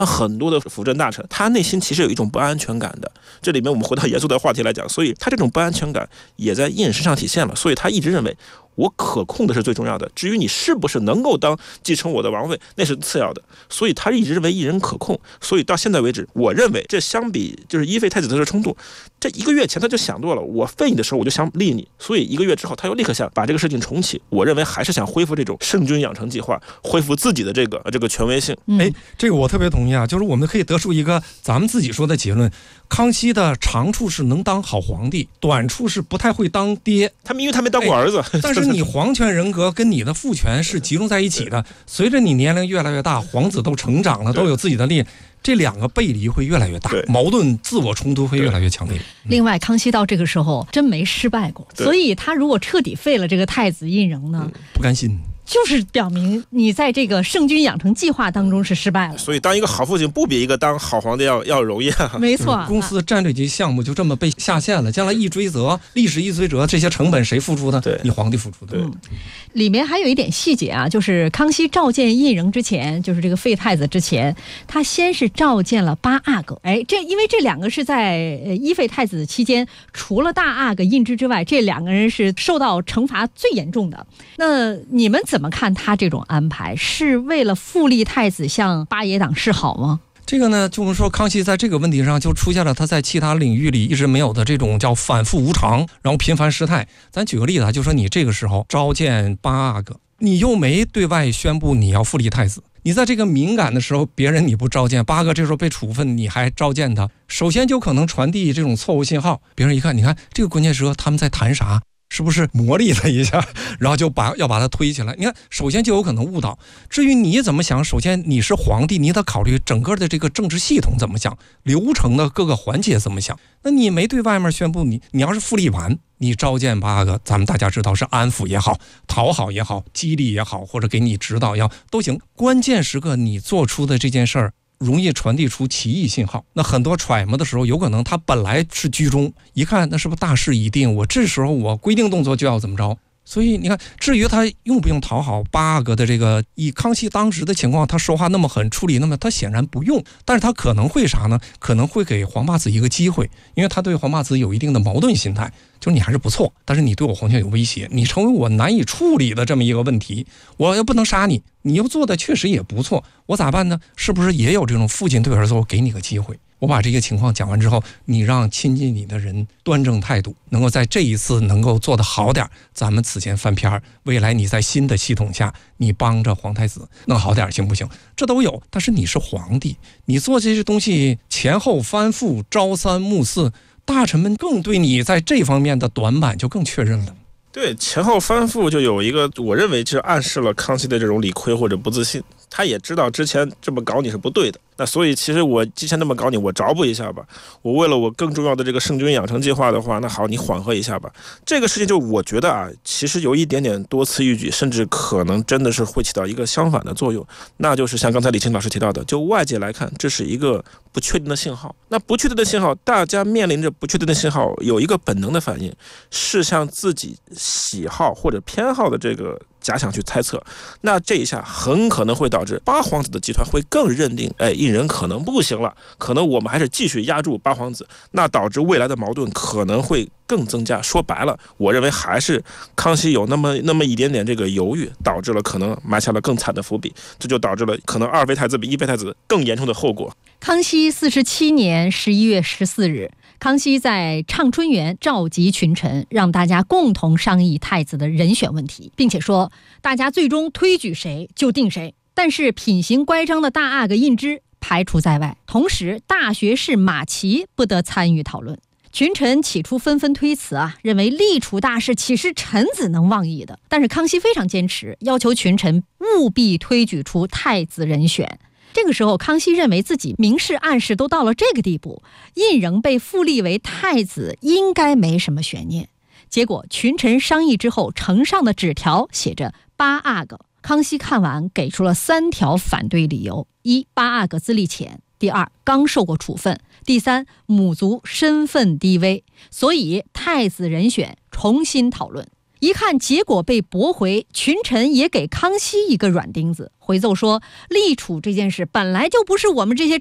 很多的辅政大臣，他内心其实有一种不安全感的。这里面我们回到严肃的话题来讲，所以他这种不安全感也在胤身上体现了。所以他一直认为我可控的是最重要的，至于你是不是能够继承我的王位，那是次要的。所以他一直认为胤人可控。所以到现在为止，我认为这相比就是一废太子的这个冲动，这1个月前他就想多了，我废你的时候我就想立你，所以1个月之后他又立刻想把这个事情重启。我认为还是想恢复这种圣君养成计划，恢复自己的这个权威性。 这个我特别同意啊，就是我们可以得出一个咱们自己说的结论：康熙的长处是能当好皇帝，短处是不太会当爹。 因为他没当过儿子， 但是你皇权人格跟你的父权是集中在一起的。随着你年龄越来越大，皇子都成长了，都有自己的力，这2个背离会越来越大，矛盾自我冲突会越来越强烈。 另外，康熙到这个时候真没失败过，所以他如果彻底废了这个太子胤禛呢， 不甘心。 就是表明你在这个圣君养成计划当中是失败了。 所以当一个好父亲不比一个当好皇帝要容易啊。 没错， 公司战略级项目就这么被下线了，将来一追责，历史一追责，这些成本谁付出的？你皇帝付出的。 里面还有一点细节啊，就是康熙召见胤禛之前，就是这个废太子之前，他先是召见了8阿哥。因为这2个是在一废太子期间，除了大阿哥胤芝之外，这2个人是受到惩罚最严重的。那你们怎么看他这种安排？是为了复立太子向八爷党示好吗？ 这个呢，就我们说康熙在这个问题上就出现了他在其他领域里一直没有的这种叫反复无常，然后频繁失态。咱举个例子啊，就说你这个时候召见8阿哥，你又没对外宣布你要复立太子，你在这个敏感的时候，别人你不召见，8阿哥这时候被处分，你还召见他，首先就可能传递这种错误信号。别人一看，你看这个关键时刻他们在谈啥？是不是磨砺了一下，然后要把它推起来？你看，首先就有可能误导。至于你怎么想，首先你是皇帝，你得考虑整个的这个政治系统怎么想，流程的各个环节怎么想。那你没对外面宣布，你要是复立完，你召见8阿哥，咱们大家知道是安抚也好，讨好也好，激励也好，或者给你指导也好，都行。关键时刻你做出的这件事儿，容易传递出歧义信号。那很多揣摩的时候，有可能他本来是居中，一看那是不是大势已定，我这时候我规定动作就要怎么着。所以你看，至于他用不用讨好8阿哥的这个，以康熙当时的情况，他说话那么狠，处理那么，他显然不用。但是他可能会啥呢？可能会给皇八子一个机会，因为他对皇八子有一定的矛盾心态，就是你还是不错，但是你对我皇权有威胁，你成为我难以处理的这么一个问题，我又不能杀你，你又做的确实也不错，我咋办呢？是不是也有这种父亲对儿子，我给你个机会？我把这个情况讲完之后，你让亲近你的人端正态度，能够在这一次能够做得好点，咱们此前翻篇，未来你在新的系统下，你帮着皇太子弄好点行不行？这都有。但是你是皇帝，你做这些东西前后翻覆，朝三暮四，大臣们更对你在这方面的短板就更确认了。 对，前后翻覆就有一个，我认为就暗示了康熙的这种理亏或者不自信。他也知道之前这么搞你是不对的，那所以其实我之前那么搞你，我着补一下吧。我为了我更重要的这个圣君养成计划的话，那好，你缓和一下吧。这个事情就我觉得啊，其实有一点点多此一举，甚至可能真的是会起到一个相反的作用。那就是像刚才李清老师提到的，就外界来看，这是一个不确定的信号。那不确定的信号，大家面临着不确定的信号，有一个本能的反应，是向自己喜好或者偏好的这个假想去猜测。那这一下很可能会导致八皇子的集团会更认定，胤人可能不行了，可能我们还是继续压住八皇子，那导致未来的矛盾可能会更增加。说白了，我认为还是康熙有那么一点点这个犹豫，导致了可能埋下了更惨的伏笔，这就导致了可能二废太子比一废太子更严重的后果。 康熙47年11月14日，康熙在畅春园召集群臣，让大家共同商议太子的人选问题，并且说大家最终推举谁就定谁，但是品行乖张的大阿哥胤芝排除在外，同时大学士马齐不得参与讨论。群臣起初纷纷推辞认为立储大事岂是臣子能妄议的，但是康熙非常坚持，要求群臣务必推举出太子人选。这个时候，康熙认为自己明示暗示都到了这个地步，胤禛被复立为太子应该没什么悬念。结果群臣商议之后，呈上的纸条写着八阿哥。康熙看完给出了3条反对理由：一、八阿哥资历浅；第二，刚受过处分；第三，母族身份低微，所以太子人选重新讨论。 一看结果被驳回，群臣也给康熙一个软钉子，回奏说，立储这件事本来就不是我们这些